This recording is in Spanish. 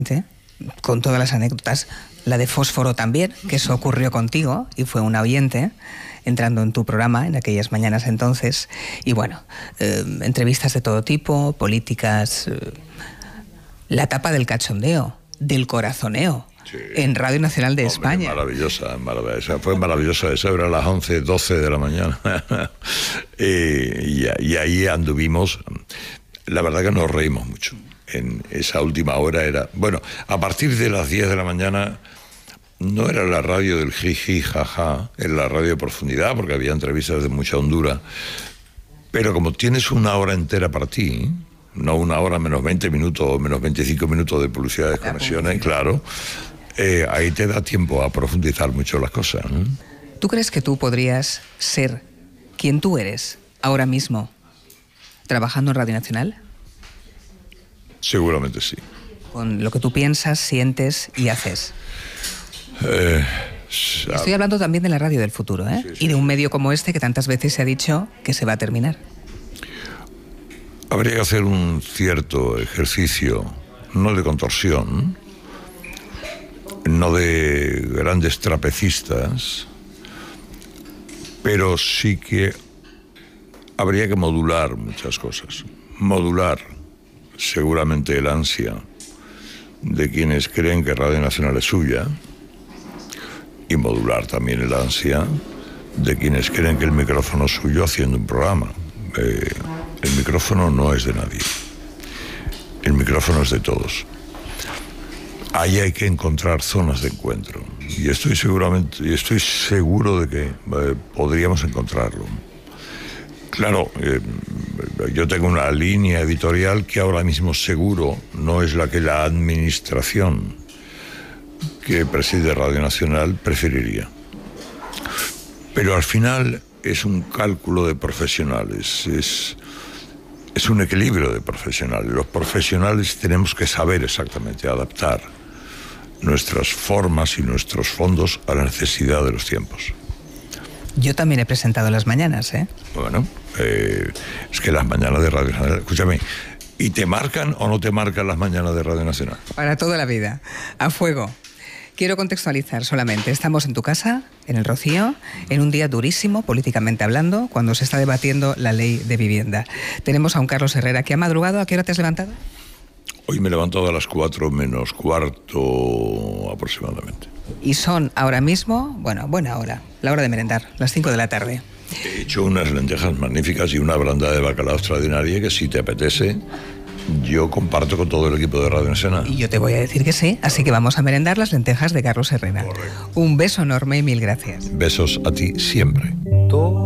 con todas las anécdotas, la de Fósforo también, que eso ocurrió contigo y fue un oyente entrando en tu programa en aquellas mañanas entonces, y bueno, entrevistas de todo tipo, políticas, la etapa del cachondeo, del corazoneo, sí, en Radio Nacional de España. Maravillosa, fue maravillosa, eso era a las 11, 12 de la mañana, y ahí anduvimos, la verdad que nos reímos mucho. En esa última hora era... Bueno, a partir de las 10 de la mañana no era la radio del jiji, jaja, era la radio de profundidad, porque había entrevistas de mucha hondura. Pero como tienes una hora entera para ti, no una hora menos 20 minutos o menos 25 minutos de publicidad de desconexiones, claro, ahí te da tiempo a profundizar mucho las cosas, ¿no? ¿Tú crees que tú podrías ser quien tú eres ahora mismo trabajando en Radio Nacional? Seguramente sí. Con lo que tú piensas, sientes y haces. Estoy hablando también de la radio del futuro, ¿eh? Sí, sí, y de un medio como este que tantas veces se ha dicho que se va a terminar. Habría que hacer un cierto ejercicio, no de contorsión, no de grandes trapecistas, pero sí que habría que modular muchas cosas. Modular seguramente el ansia de quienes creen que Radio Nacional es suya, y modular también el ansia de quienes creen que el micrófono es suyo haciendo un programa. El micrófono no es de nadie, el micrófono es de todos. Ahí hay que encontrar zonas de encuentro, y estoy seguro de que podríamos encontrarlo. Claro, yo tengo una línea editorial que ahora mismo seguro no es la que la administración que preside Radio Nacional preferiría. Pero al final es un cálculo de profesionales, es un equilibrio de profesionales. Los profesionales tenemos que saber exactamente adaptar nuestras formas y nuestros fondos a la necesidad de los tiempos. Yo también he presentado las mañanas, ¿eh? Bueno, es que las mañanas de Radio Nacional, escúchame, ¿y te marcan o no te marcan las mañanas de Radio Nacional? Para toda la vida, a fuego. Quiero contextualizar solamente. Estamos en tu casa, en El Rocío, en un día durísimo, políticamente hablando, cuando se está debatiendo la ley de vivienda. Tenemos a un Carlos Herrera que ha madrugado. ¿A qué hora te has levantado? Hoy me he levantado a las 4 menos cuarto aproximadamente. Y son ahora mismo, bueno, buena hora, la hora de merendar, las 5 de la tarde. He hecho unas lentejas magníficas y una branda de bacalao extraordinaria que, si te apetece, yo comparto con todo el equipo de Radio Nacional. Y yo te voy a decir que sí, así que vamos a merendar las lentejas de Carlos Herrera. Correcto. Un beso enorme y mil gracias. Besos a ti siempre.